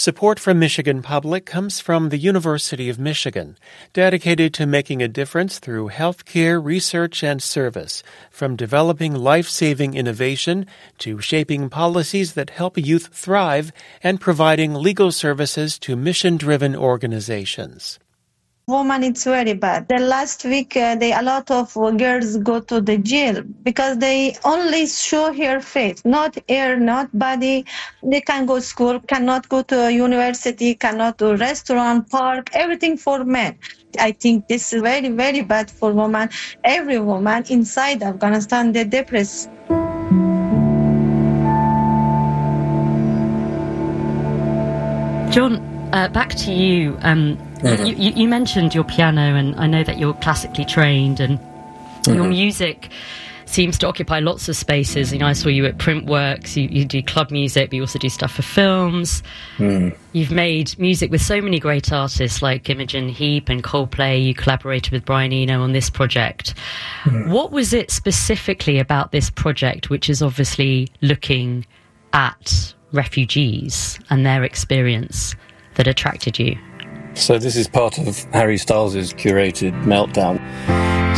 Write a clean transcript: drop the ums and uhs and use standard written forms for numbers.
Support from Michigan Public comes from the University of Michigan, dedicated to making a difference through healthcare, research, and service, from developing life-saving innovation to shaping policies that help youth thrive and providing legal services to mission-driven organizations. Woman, it's very bad. The last week, a lot of girls go to the jail because they only show her face, not hair, not body. They can go to school, cannot go to a university, cannot do restaurant, park, everything for men. I think this is very, very bad for women. Every woman inside Afghanistan, they're depressed. John, back to you. You mentioned your piano, and I know that you're classically trained, and your music seems to occupy lots of spaces. You know, I saw you at Printworks, you do club music, but you also do stuff for films. You've made music with so many great artists like Imogen Heap and Coldplay. You collaborated with Brian Eno on this project. What was it specifically about this project, which is obviously looking at refugees and their experience, that attracted you? So this is part of Harry Styles' curated Meltdown.